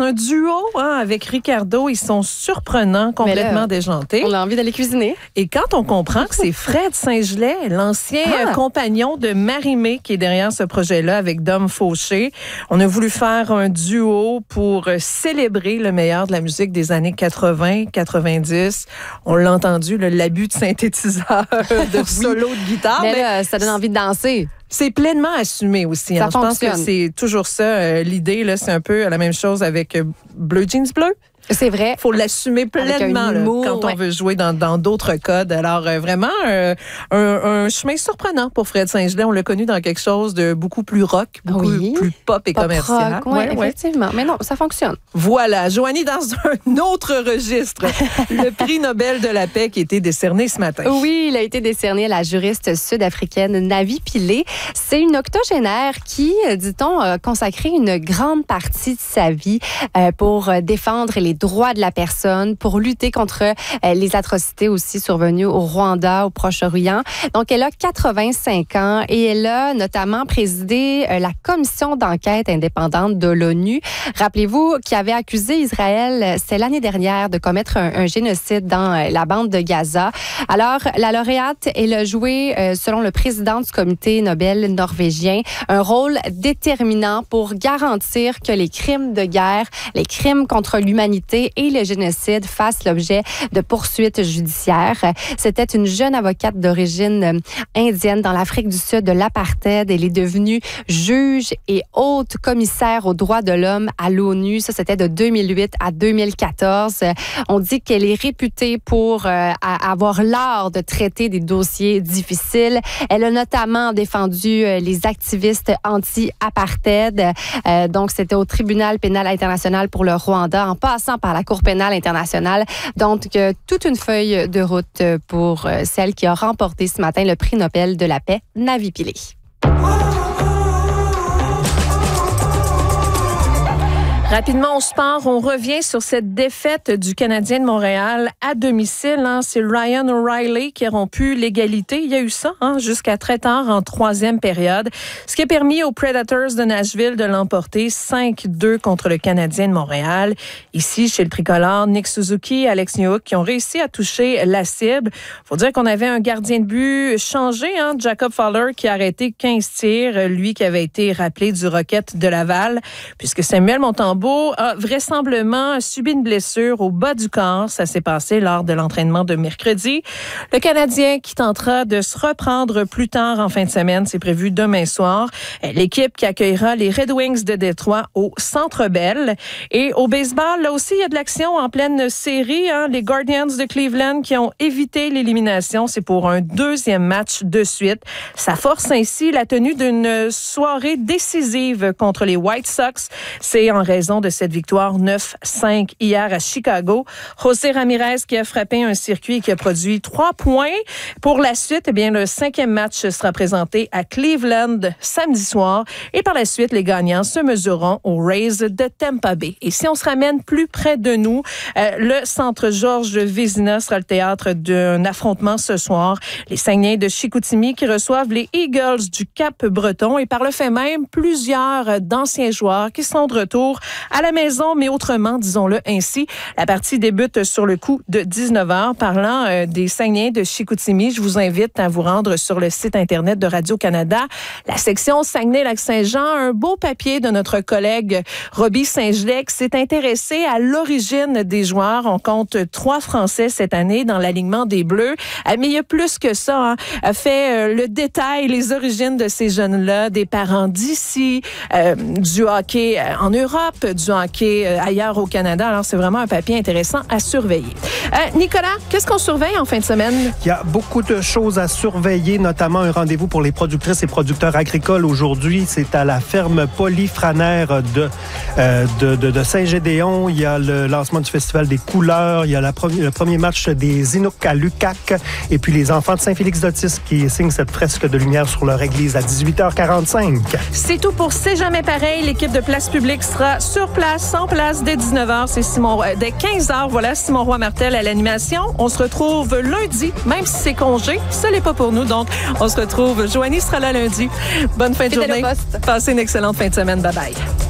un duo avec Ricardo. Ils sont surprenants, complètement déjantés. On a envie d'aller cuisiner. Et quand on comprend que c'est Fred Saint-Gelais, l'ancien compagnon de Marie-Mé qui est derrière ce projet-là avec Dom Fauché, on a voulu faire un duo pour célébrer le meilleur de la musique des années 80, 90. On l'a entendu, l'abus de synthétiseur, de solo de guitare. Mais là, ça donne envie de danser. C'est pleinement assumé aussi. Ça Je pense que c'est toujours ça, l'idée. Là, c'est un peu la même chose avec Bleu Jeans Bleu. C'est vrai. Il faut l'assumer pleinement quand on veut jouer dans d'autres codes. Alors, vraiment, un chemin surprenant pour Fred Saint-Gelais. On l'a connu dans quelque chose de beaucoup plus rock, beaucoup plus pop et commercial. Oui, effectivement. Mais non, ça fonctionne. Voilà. Joanie, dans un autre registre, le prix Nobel de la paix qui a été décerné ce matin. Oui, il a été décerné à la juriste sud-africaine Navi Pillay. C'est une octogénaire qui, dit-on, a consacré une grande partie de sa vie pour défendre les droits de la personne, pour lutter contre les atrocités aussi survenues au Rwanda, au Proche-Orient. Donc, elle a 85 ans et elle a notamment présidé la commission d'enquête indépendante de l'ONU. Rappelez-vous qui avait accusé Israël, c'est l'année dernière, de commettre un génocide dans la bande de Gaza. Alors, la lauréate, elle a joué, selon le président du comité Nobel norvégien, un rôle déterminant pour garantir que les crimes de guerre, les crimes contre l'humanité et le génocide fassent l'objet de poursuites judiciaires. C'était une jeune avocate d'origine indienne dans l'Afrique du Sud de l'apartheid. Elle est devenue juge et haute commissaire aux droits de l'homme à l'ONU. Ça, c'était de 2008 à 2014. On dit qu'elle est réputée pour avoir l'art de traiter des dossiers difficiles. Elle a notamment défendu les activistes anti-apartheid. Donc, c'était au tribunal pénal international pour le Rwanda, en passant par la Cour pénale internationale. Donc, toute une feuille de route pour celle qui a remporté ce matin le prix Nobel de la paix, Navi Pillay. Rapidement, au sport, on revient sur cette défaite du Canadien de Montréal à domicile. C'est Ryan O'Reilly qui a rompu l'égalité. Il y a eu ça jusqu'à très tard en troisième période, ce qui a permis aux Predators de Nashville de l'emporter 5-2 contre le Canadien de Montréal. Ici, chez le tricolore, Nick Suzuki et Alex Newhook qui ont réussi à toucher la cible. Faut dire qu'on avait un gardien de but changé, Jacob Fowler, qui a arrêté 15 tirs, lui qui avait été rappelé du Rocket de Laval, puisque Samuel Montembeault a vraisemblablement subi une blessure au bas du corps. Ça s'est passé lors de l'entraînement de mercredi. Le Canadien qui tentera de se reprendre plus tard en fin de semaine, c'est prévu demain soir. L'équipe qui accueillera les Red Wings de Détroit au Centre Bell. Et au baseball, là aussi, il y a de l'action en pleine série. Les Guardians de Cleveland qui ont évité l'élimination. C'est pour un deuxième match de suite. Ça force ainsi la tenue d'une soirée décisive contre les White Sox. C'est en raison de cette victoire 9-5 hier à Chicago. José Ramirez qui a frappé un circuit et qui a produit 3 points. Pour la suite, le 5e match sera présenté à Cleveland samedi soir. Et par la suite, les gagnants se mesureront aux Rays de Tampa Bay. Et si on se ramène plus près de nous, le centre Georges Vézina sera le théâtre d'un affrontement ce soir. Les Saguenayens de Chicoutimi qui reçoivent les Eagles du Cap-Breton. Et par le fait même, plusieurs d'anciens joueurs qui sont de retour à la maison, mais autrement, disons-le ainsi. La partie débute sur le coup de 19h. Parlant des Saguenayens de Chicoutimi, je vous invite à vous rendre sur le site Internet de Radio-Canada. La section Saguenay-Lac-Saint-Jean, un beau papier de notre collègue Roby Saint-Gelais qui s'est intéressé à l'origine des joueurs. On compte 3 Français cette année dans l'alignement des Bleus. Mais il y a plus que ça. A fait le détail, les origines de ces jeunes-là, des parents d'ici, du hockey en Europe, du hockey ailleurs au Canada. Alors, c'est vraiment un papier intéressant à surveiller. Nicolas, qu'est-ce qu'on surveille en fin de semaine? Il y a beaucoup de choses à surveiller, notamment un rendez-vous pour les productrices et producteurs agricoles aujourd'hui. C'est à la ferme polyfranaire de Saint-Gédéon. Il y a le lancement du Festival des couleurs. Il y a le premier match des Inuks à Lucac. Et puis les enfants de Saint-Félix-d'Otis qui signent cette fresque de lumière sur leur église à 18h45. C'est tout pour C'est jamais pareil. L'équipe de Place Publique sera sur place, en place, dès 19h. C'est dès 15h, voilà, Simon Roy-Martel à l'animation. On se retrouve lundi, même si c'est congé. Ce n'est pas pour nous, donc on se retrouve. Joanie sera là lundi. Bonne fin de journée. Passez une excellente fin de semaine. Bye-bye.